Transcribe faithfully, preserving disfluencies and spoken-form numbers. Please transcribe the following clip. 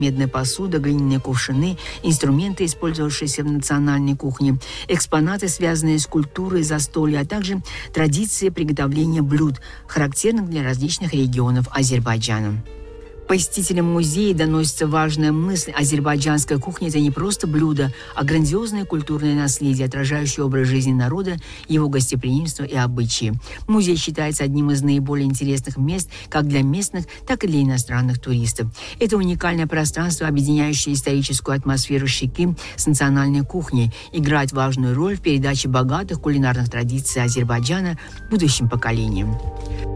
медная посуда, глиняные кувшины, инструменты, использовавшиеся в национальной кухне, экспонаты, связанные с культурой застолья, а также традиции приготовления блюд, характерных для различных регионов Азербайджана. Посетителям музея доносится важная мысль: азербайджанская кухня – это не просто блюдо, а грандиозное культурное наследие, отражающее образ жизни народа, его гостеприимство и обычаи. Музей считается одним из наиболее интересных мест как для местных, так и для иностранных туристов. Это уникальное пространство, объединяющее историческую атмосферу Шики с национальной кухней, играет важную роль в передаче богатых кулинарных традиций Азербайджана будущим поколениям.